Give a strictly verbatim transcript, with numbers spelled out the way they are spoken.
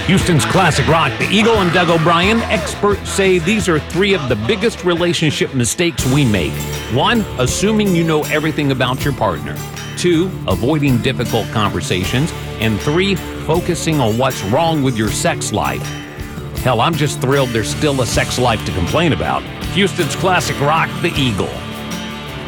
Houston's classic rock, The Eagle and Doug O'Brien. Experts say these are three of the biggest relationship mistakes we make. One, assuming you know everything about your partner. Two, avoiding difficult conversations. And three, focusing on what's wrong with your sex life. Hell, I'm just thrilled there's still a sex life to complain about. Houston's classic rock, The Eagle.